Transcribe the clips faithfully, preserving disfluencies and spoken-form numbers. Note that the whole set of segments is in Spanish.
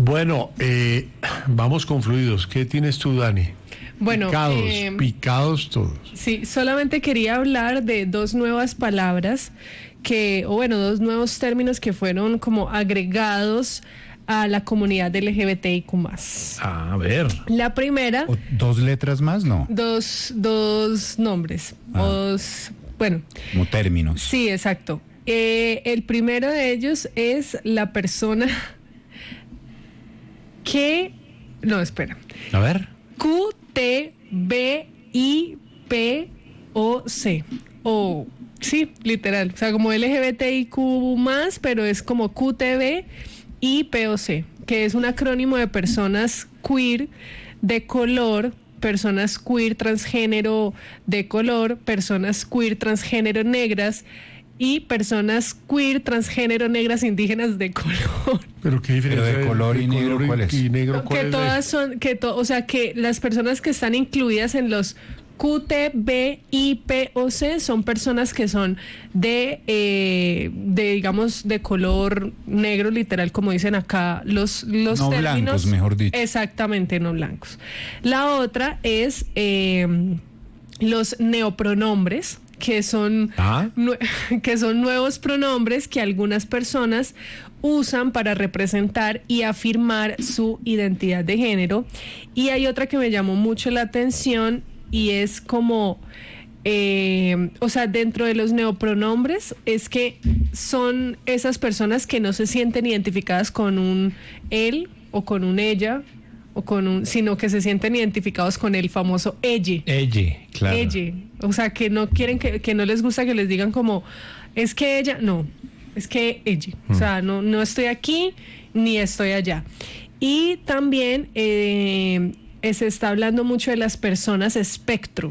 Bueno, eh, vamos con fluidos. ¿Qué tienes tú, Dani? Bueno, picados, eh, picados todos. Sí, solamente quería hablar de dos nuevas palabras que, o bueno, dos nuevos términos que fueron como agregados a la comunidad L G B T I Q más. A ver. La primera... ¿O ¿Dos letras más? No. Dos, dos nombres. Ah. Dos, bueno. Como términos. Sí, exacto. Eh, el primero de ellos es la persona que... No, espera. A ver. Q T B I P O C. O, sí, literal. O sea, como L G B T I Q más, pero es como Q T B I P O C, que es un acrónimo de personas queer de color, personas queer transgénero de color, personas queer transgénero negras y personas queer transgénero negras indígenas de color. Pero qué diferencia. Pero de color y negro, ¿cuál es? Y negro, ¿cuál Que es? todas son, que to, o sea, que las personas que están incluidas en los Q T B I P O C son personas que son de, eh, de digamos, de color negro, literal, como dicen acá los, los no términos. blancos, mejor dicho. Exactamente, no blancos. La otra es eh, los neopronombres, que son, ¿Ah? nue- que son nuevos pronombres que algunas personas usan para representar y afirmar su identidad de género. Y hay otra que me llamó mucho la atención y es como, eh, o sea, dentro de los neopronombres es que son esas personas que no se sienten identificadas con un él o con un ella o con un, sino que se sienten identificados con el famoso ella. Ella, claro. Ella, o sea, que no quieren que, que no les gusta que les digan como, es que ella, no, es que ella, mm. o sea, no, no estoy aquí ni estoy allá. Y también eh, se está hablando mucho de las personas espectro,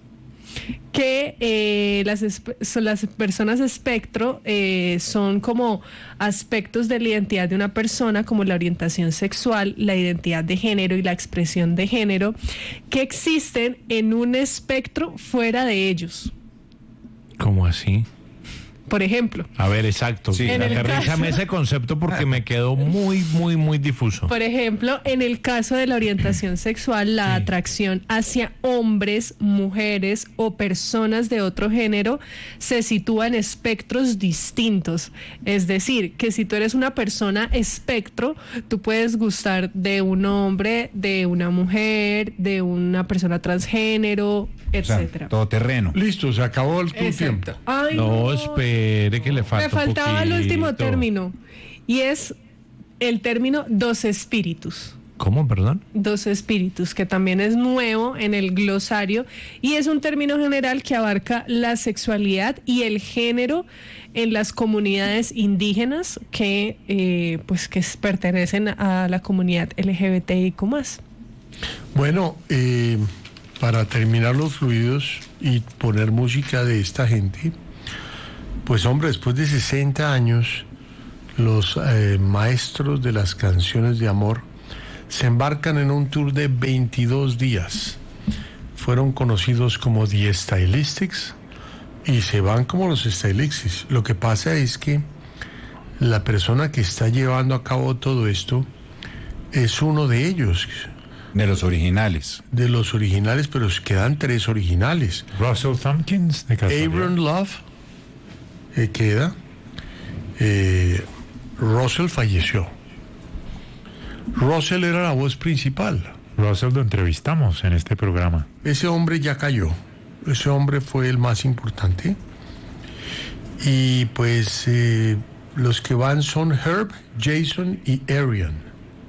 que eh, las, son las personas espectro eh, son como aspectos de la identidad de una persona, como la orientación sexual, la identidad de género y la expresión de género, que existen en un espectro fuera de ellos. ¿Cómo así? Por ejemplo. A ver, exacto. Sí, aterrízame ese concepto porque me quedó muy, muy, muy difuso. Por ejemplo, en el caso de la orientación sexual, la sí. atracción hacia hombres, mujeres o personas de otro género se sitúa en espectros distintos. Es decir, que si tú eres una persona espectro, tú puedes gustar de un hombre, de una mujer, de una persona transgénero, etcétera. O sea, todo terreno. Listo, se acabó el tu tiempo. Ay, no, no, espere que le falta me faltaba poquito. el último término y es el término dos espíritus. ¿Cómo, perdón? Dos espíritus, que también es nuevo en el glosario y es un término general que abarca la sexualidad y el género en las comunidades indígenas que eh, pues que pertenecen a la comunidad L G B T I Q más. Bueno, eh, para terminar los fluidos y poner música de esta gente, pues hombre, después de sesenta años, los eh, maestros de las canciones de amor se embarcan en un tour de veintidós días. Fueron conocidos como The Stylistics y se van como los Stylistics. Lo que pasa es que la persona que está llevando a cabo todo esto es uno de ellos. De los originales. De los originales, pero quedan tres originales. Russell Tompkins, de casualidad. Aaron Love eh, queda. Eh, Russell falleció. Russell era la voz principal. Russell lo entrevistamos en este programa. Ese hombre ya cayó. Ese hombre fue el más importante. Y pues eh, los que van son Herb, Jason y Arian.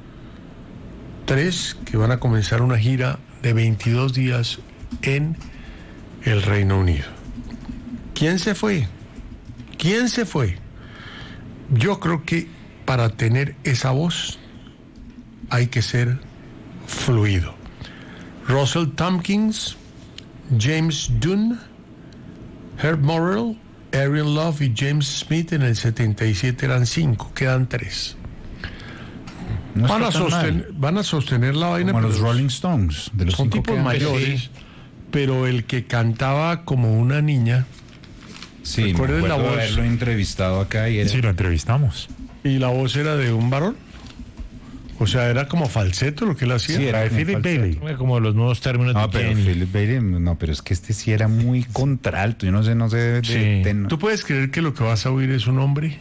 Tres que van a comenzar una gira de veintidós días en el Reino Unido. ¿Quién se fue? ¿Quién se fue? Yo creo que para tener esa voz hay que ser fluido. Russell Tompkins, James Dunn, Herb Morrell, Arian Love y James Smith en el setenta y siete eran cinco, quedan tres. No van, a está tan sostener, mal. van a sostener la vaina. Como pero los Rolling Stones. De los son cinco tipos que han- mayores, Sí. pero el que cantaba como una niña, Sí, me ¿recuerdas la acuerdo voz? haberlo entrevistado acá y era... Sí, lo entrevistamos. y la voz era de un varón, O sea, era como falseto lo que él hacía. Sí, La de como Philip falseto. Bailey. Como los nuevos términos No, de pero Kenny. Philip Bailey, no, pero es que este sí era muy contralto. Yo no sé, no sé. De, Sí. de- ¿Tú puedes creer que lo que vas a oír es un hombre?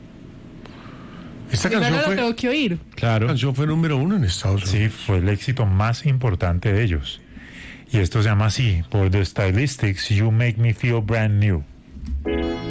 Esta Primero canción lo fue, tengo que oír. Claro. esta canción fue número uno en Estados Unidos. Sí, fue el éxito más importante de ellos. Y esto se llama así, por The Stylistics, You Make Me Feel Brand New.